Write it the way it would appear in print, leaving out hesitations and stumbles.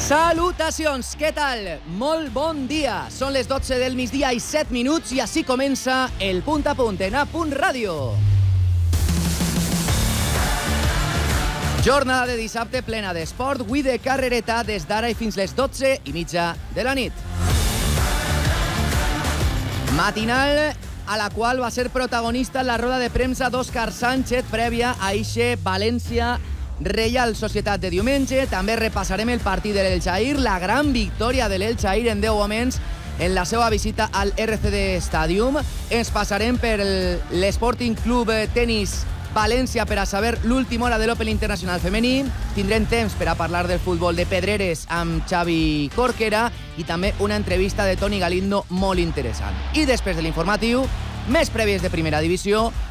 Salutacions, què tal? Molt bon dia. Són les 12 del migdia i 7 minuts i així comença el Punt a Punt en A Punt Ràdio. Jornada de dissabte plena d'esport, avui de carrereta des d'ara i fins les 12:30 de la nit. Matinal a la qual va ser protagonista en la roda de premsa d'Òscar Sánchez prèvia a eixe València Reial Societat de diumenge. També repassarem el partit de l'Elx-Ahir, la gran victòria de l'Elx-Ahir en 10 moments en la seva visita al RCD Stadium. Ens passarem per l'Sporting Club Tenis València per a saber l'última hora de l'Open Internacional femení. Tindrem temps per a parlar del futbol de Pedreres amb Xavi Corquera i també una entrevista de Toni Galindo molt interessant. I després de l'informatiu, més prèvies de primera divisió,